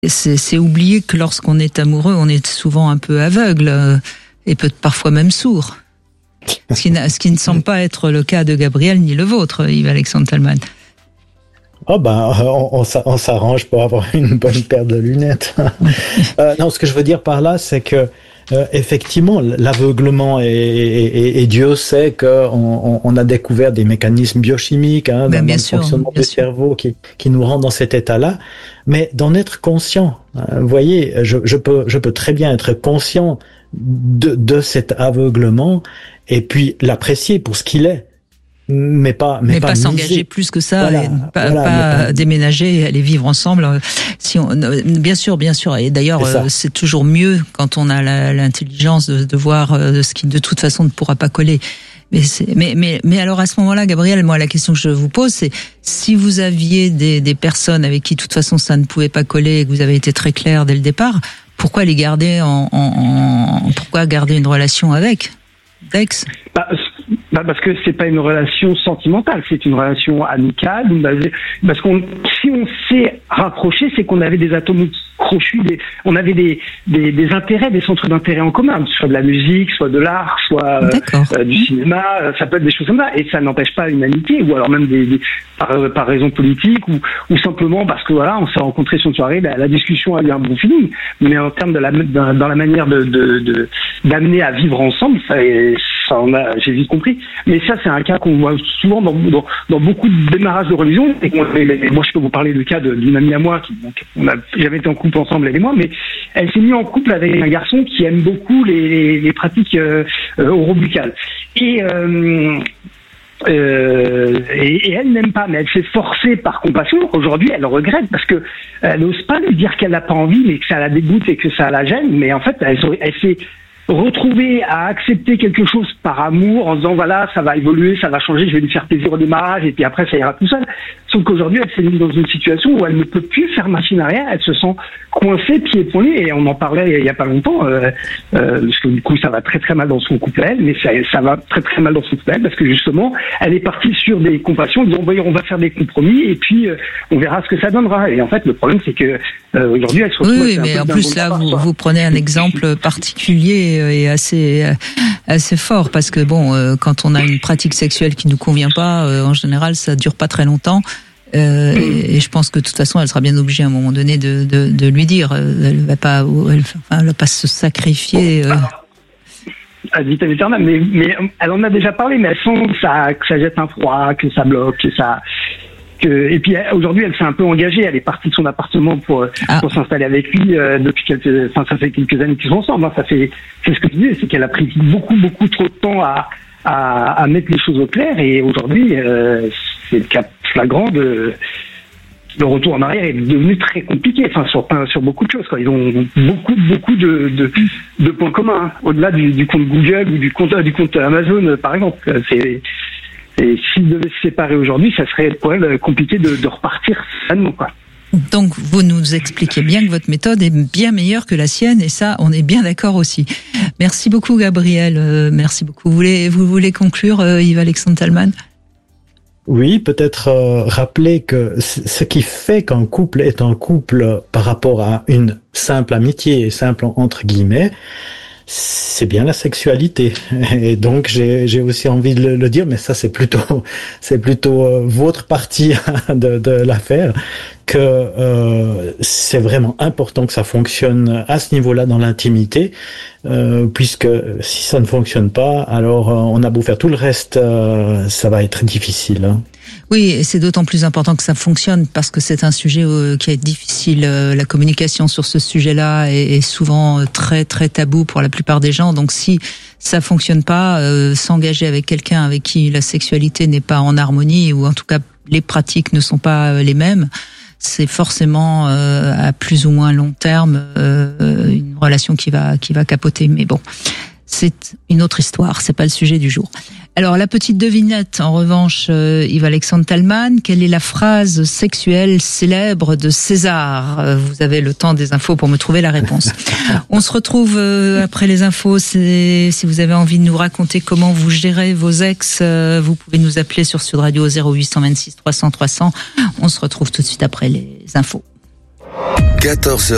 c'est oublier que lorsqu'on est amoureux, on est souvent un peu aveugle et parfois même sourd. Ce qui ne semble pas être le cas de Gabriel ni le vôtre, Yves-Alexandre Thalmann. On s'arrange pour avoir une bonne paire de lunettes. Non, ce que je veux dire par là, c'est que effectivement, l'aveuglement et Dieu sait qu'on a découvert des mécanismes biochimiques dans le fonctionnement du cerveau qui nous rendent dans cet état-là, mais d'en être conscient. Vous voyez, je peux très bien être conscient de cet aveuglement et puis l'apprécier pour ce qu'il est. Mais pas s'engager plus que ça, pas déménager et aller vivre ensemble. Bien sûr. Et d'ailleurs, c'est toujours mieux quand on a l'intelligence de voir ce qui de toute façon ne pourra pas coller. Mais alors à ce moment-là, Gabriel, moi la question que je vous pose, c'est si vous aviez des personnes avec qui de toute façon ça ne pouvait pas coller et que vous avez été très clair dès le départ, pourquoi les garder pourquoi garder une relation avec Dex? Parce que c'est pas une relation sentimentale, c'est une relation amicale. Parce si on s'est rapproché, c'est qu'on avait des atomes crochus, on avait des intérêts, des centres d'intérêt en commun, soit de la musique, soit de l'art, soit du cinéma. Ça peut être des choses comme ça, et ça n'empêche pas une amitié, ou alors même par raison politique, ou simplement parce que on s'est rencontrés sur une soirée, la discussion a eu un bon feeling. Mais en termes dans la manière d'amener à vivre ensemble, j'ai vite compris. Mais ça, c'est un cas qu'on voit souvent dans beaucoup de démarrages de religion. Et moi, je peux vous parler du cas d'une amie à moi on n'a jamais été en couple ensemble, elle et moi, mais elle s'est mise en couple avec un garçon qui aime beaucoup les pratiques orobuccales. Et elle n'aime pas, mais elle s'est forcée par compassion. Aujourd'hui, elle regrette parce que elle n'ose pas lui dire qu'elle n'a pas envie, mais que ça la dégoûte et que ça la gêne. Mais en fait, elle s'est retrouvée à accepter quelque chose par amour en disant ça va évoluer, ça va changer, je vais lui faire plaisir au démarrage et puis après ça ira tout seul. Sauf qu'aujourd'hui elle s'est mise dans une situation où elle ne peut plus faire machine arrière, elle se sent coincée pieds et poings liés, et on en parlait il y a pas longtemps parce que du coup ça va très très mal dans son couple à elle, mais ça va très très mal dans son couple à elle parce que justement elle est partie sur des compassions, disant on va faire des compromis et puis on verra ce que ça donnera. Et en fait le problème c'est que aujourd'hui elle se retrouve mais en plus là vous prenez un exemple particulier et assez fort parce que quand on a une pratique sexuelle qui nous convient pas, en général ça dure pas très longtemps. Et je pense que de toute façon elle sera bien obligée à un moment donné de lui dire, elle va pas se sacrifier. À vitam aeternam, mais elle en a déjà parlé, mais elle sent que ça jette un froid, que ça bloque, et puis aujourd'hui elle s'est un peu engagée, elle est partie de son appartement pour s'installer avec lui ça fait quelques années qu'ils sont ensemble. C'est ce que je disais, c'est qu'elle a pris beaucoup trop de temps à mettre les choses au clair, et aujourd'hui c'est le cas flagrant le retour en arrière est devenu très compliqué, sur beaucoup de choses, quoi. Ils ont beaucoup de points communs, au-delà du compte Google ou du compte Amazon par exemple. Et s'ils devaient se séparer aujourd'hui, ça serait pour elle compliqué de repartir sainement, quoi. Donc, vous nous expliquez bien que votre méthode est bien meilleure que la sienne, et ça, on est bien d'accord aussi. Merci beaucoup, Gabriel. Merci beaucoup. Vous voulez conclure, Yves-Alexandre Thalmann ? Oui, peut-être rappeler que ce qui fait qu'un couple est un couple par rapport à une simple amitié, simple entre guillemets, c'est bien la sexualité. Et donc j'ai aussi envie de le dire, mais ça c'est plutôt votre partie de l'affaire, que c'est vraiment important que ça fonctionne à ce niveau-là dans l'intimité, puisque si ça ne fonctionne pas, alors on a beau faire tout le reste, ça va être difficile, hein. Oui, et c'est d'autant plus important que ça fonctionne parce que c'est un sujet qui est difficile. La communication sur ce sujet-là est souvent très très tabou pour la plupart des gens. Donc si ça fonctionne pas, s'engager avec quelqu'un avec qui la sexualité n'est pas en harmonie, ou en tout cas les pratiques ne sont pas les mêmes, c'est forcément à plus ou moins long terme une relation qui va capoter. Mais bon, c'est une autre histoire, c'est pas le sujet du jour. Alors la petite devinette, en revanche, Yves-Alexandre Thalmann, quelle est la phrase sexuelle célèbre de César ? Vous avez le temps des infos pour me trouver la réponse. On se retrouve après les infos. Si vous avez envie de nous raconter comment vous gérez vos ex, vous pouvez nous appeler sur Sud Radio 0826 300 300. On se retrouve tout de suite après les infos. 14h.